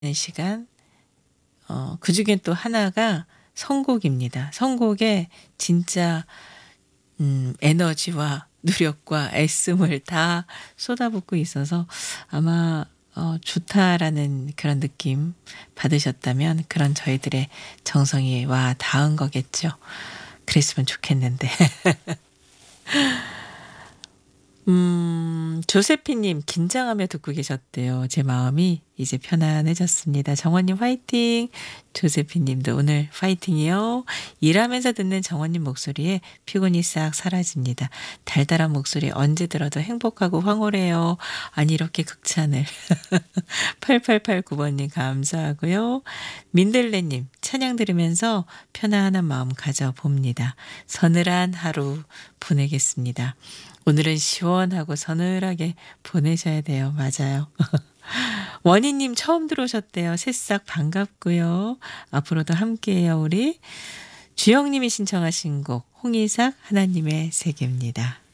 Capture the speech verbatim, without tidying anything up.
시간 어 그중에 또 하나가 선곡입니다. 선곡에 진짜 음 에너지와 노력과 애씀을 다 쏟아붓고 있어서 아마 어 '좋다.'라는 그런 느낌 받으셨다면 그런 저희들의 정성이 와 닿은 거겠죠. 그랬으면 좋겠는데. 음 조세피 님 긴장하며 듣고 계셨대요. 제 마음이 이제 편안해졌습니다. 정원님 화이팅. 조세피 님도 오늘 화이팅이요. 일하면서 듣는 정원님 목소리에 피곤이 싹 사라집니다. 달달한 목소리 언제 들어도 행복하고 황홀해요. 아니 이렇게 극찬을. 팔팔팔구 번님 감사하고요. 민들레 님 찬양 들으면서 편안한 마음 가져봅니다. 서늘한 하루 보내겠습니다. 오늘은 시원하고 서늘하게 보내셔야 돼요. 맞아요. 원희님 처음 들어오셨대요. 새싹 반갑고요. 앞으로도 함께해요 우리. 주영님이 신청하신 곡 홍이삭 하나님의 세계입니다.